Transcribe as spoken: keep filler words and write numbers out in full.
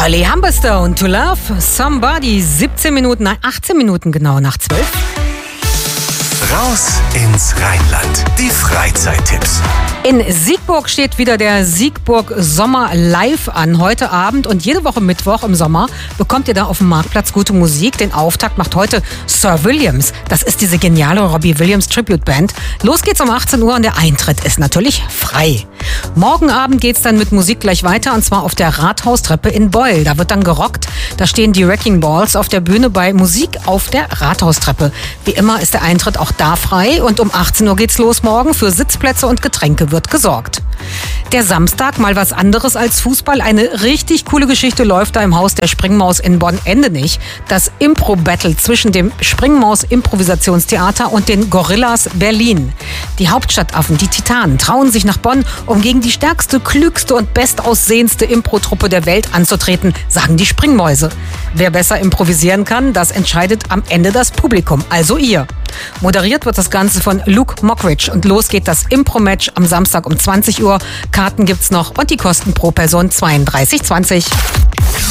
Holly Humberstone, To Love Somebody, siebzehn Minuten, nein, achtzehn Minuten genau nach zwölf. Raus ins Rheinland. Die Freizeittipps. In Siegburg steht wieder der Siegburg Sommer live an heute Abend und jede Woche Mittwoch im Sommer bekommt ihr da auf dem Marktplatz gute Musik. Den Auftakt macht heute Sir Williams. Das ist diese geniale Robbie Williams Tribute Band. Los geht's um achtzehn Uhr und der Eintritt ist natürlich frei. Morgen Abend geht's dann mit Musik gleich weiter und zwar auf der Rathaustreppe in Beul. Da wird dann gerockt. Da stehen die Wrecking Balls auf der Bühne bei Musik auf der Rathaustreppe. Wie immer ist der Eintritt auch da frei und um achtzehn Uhr geht's los morgen. Für Sitzplätze und Getränke wird gesorgt. Der Samstag, mal was anderes als Fußball. Eine richtig coole Geschichte läuft da im Haus der Springmaus in Bonn-Endenich. Das Impro-Battle zwischen dem Springmaus-Improvisationstheater und den Gorillas Berlin. Die Hauptstadtaffen, die Titanen, trauen sich nach Bonn, um gegen die stärkste, klügste und bestaussehendste Impro-Truppe der Welt anzutreten, sagen die Springmäuse. Wer besser improvisieren kann, das entscheidet am Ende das Publikum, also ihr. Moderiert wird das Ganze von Luke Mockridge und los geht das Impro-Match am Samstag um zwanzig Uhr. Karten gibt's noch und die kosten pro Person zweiunddreißig zwanzig.